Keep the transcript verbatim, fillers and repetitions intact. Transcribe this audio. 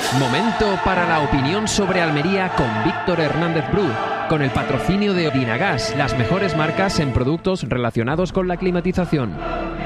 Momento para la opinión sobre Almería con Víctor Hernández Bru, con el patrocinio de Dinagas, las mejores marcas en productos relacionados con la climatización.